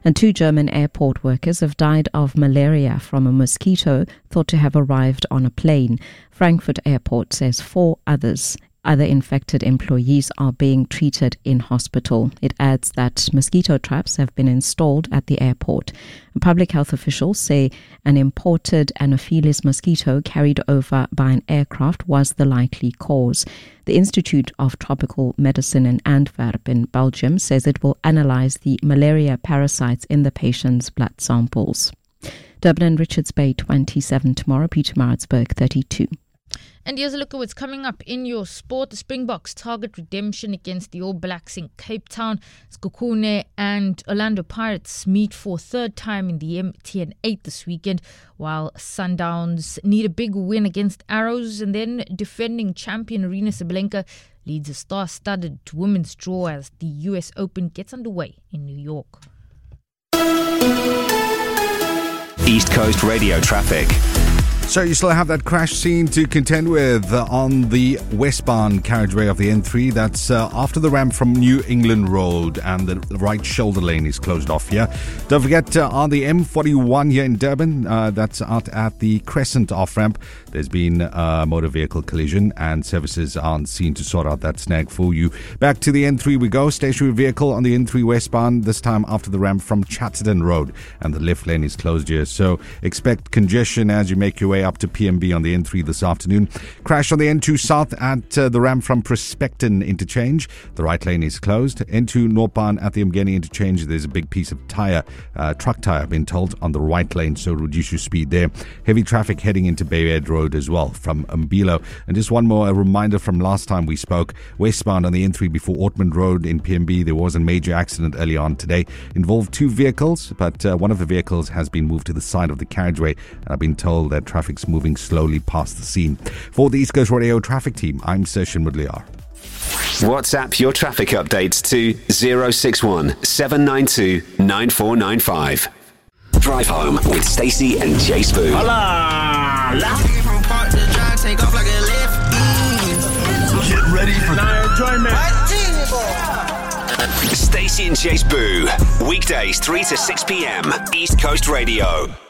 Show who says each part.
Speaker 1: And 2 German airport workers have died of malaria from a mosquito thought to have arrived on a plane. Frankfurt Airport says 4 other infected employees are being treated in hospital. It adds that mosquito traps have been installed at the airport. Public health officials say an imported Anopheles mosquito carried over by an aircraft was the likely cause. The Institute of Tropical Medicine in Antwerp in Belgium says it will analyze the malaria parasites in the patient's blood samples. Durban and Richards Bay 27 tomorrow, Pietermaritzburg 32.
Speaker 2: And here's a look at what's coming up in your sport. The Springboks target redemption against the All Blacks in Cape Town. Sekhukhune and Orlando Pirates meet for 3rd time in the MTN 8 this weekend, while Sundowns need a big win against Arrows. And then defending champion Aryna Sabalenka leads a star-studded women's draw as the US Open gets underway in New York.
Speaker 3: East Coast Radio traffic.
Speaker 4: So you still have that crash scene to contend with on the westbound carriageway of the N3. That's after the ramp from New England Road, and the right shoulder lane is closed off here. Don't forget on the M41 here in Durban, that's out at the Crescent off-ramp. There's been a motor vehicle collision and services are on scene to sort out that snag for you. Back to the N3 we go. Stationary vehicle on the N3 westbound, this time after the ramp from Chatterton Road, and the left lane is closed here. So expect congestion as you make your way up to PMB on the N3 this afternoon. Crash on the N2 south at the ramp from Prospecton interchange. The right lane is closed. N2 northbound at the Mgeni interchange. There's a big piece of truck tire, been told, on the right lane, so reduce your speed there. Heavy traffic heading into Bayhead Road as well from Mbilo. And just one more, a reminder from last time we spoke. Westbound on the N3 before Ortmond Road in PMB, there was a major accident early on today. Involved 2 vehicles, but one of the vehicles has been moved to the side of the carriageway, and I've been told that traffic's moving slowly past the scene. For the East Coast Radio traffic team, I'm Sershin Mudliar.
Speaker 3: WhatsApp your traffic updates to 061 792 9495. Drive home with Stacey and Chase Boo.
Speaker 5: Get ready for the enjoyment.
Speaker 3: Stacey and Chase Boo. Weekdays 3 to 6 p.m. East Coast Radio.